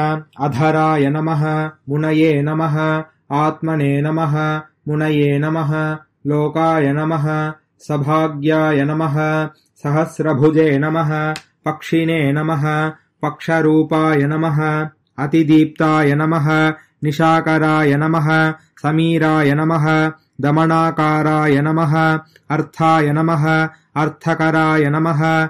अधराय नमः मुनये नमः आत्मने नमः मुनये नमः लोकाय नमः सभाग्याय नमः सहस्रभुजे नमः पक्षिणे नमः पक्षरूपाय नमः अतिदीप्ताय नमः निशाकराय नमः समीराय नमः दमनाकाराय नमः अर्थाय नमः अर्थकराय नमः